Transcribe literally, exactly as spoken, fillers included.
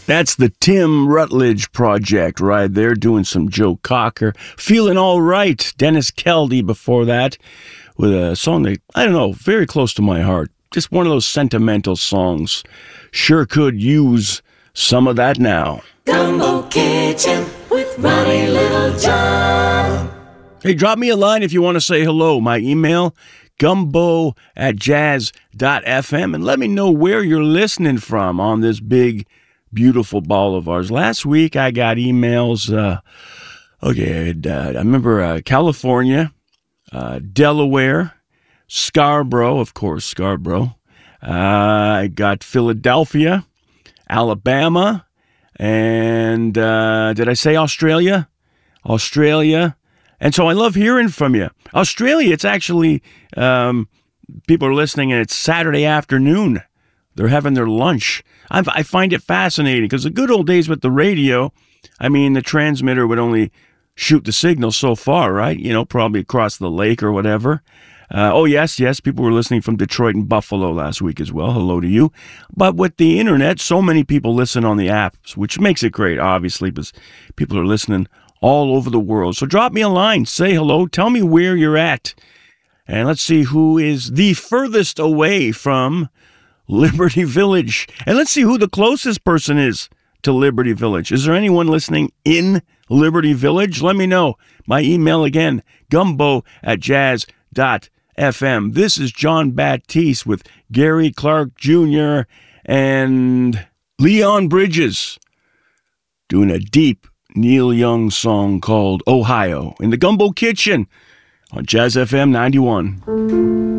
That's the Tim Rutledge Project right there, doing some Joe Cocker. Feeling All Right, Dennis Keldy before that, with a song that, I don't know, very close to my heart. Just one of those sentimental songs. Sure could use some of that now. Gumbo Kitchen with Ronnie Littlejohn. Hey, drop me a line if you want to say hello. My email, gumbo at jazz dot f m, and let me know where you're listening from on this big, beautiful ball of ours. Last week, I got emails. Uh, okay, uh, I remember uh, California, uh, Delaware, Scarborough, of course, Scarborough. Uh, I got Philadelphia, Alabama, and uh, did I say Australia? Australia. And so I love hearing from you. Australia, it's actually, um, people are listening, and it's Saturday afternoon. They're having their lunch. I, I find it fascinating because the good old days with the radio, I mean, the transmitter would only shoot the signal so far, right? You know, probably across the lake or whatever. Uh, oh, yes, yes, people were listening from Detroit and Buffalo last week as well. Hello to you. But with the internet, so many people listen on the apps, which makes it great, obviously, because people are listening all over the world. So drop me a line, say hello, tell me where you're at. And let's see who is the furthest away from Liberty Village. And let's see who the closest person is to Liberty Village. Is there anyone listening in Liberty Village? Let me know. My email again, gumbo at jazz dot f m. This is John Baptiste with Gary Clark Junior and Leon Bridges doing a deep Neil Young song called Ohio in the Gumbo Kitchen on Jazz F M ninety-one.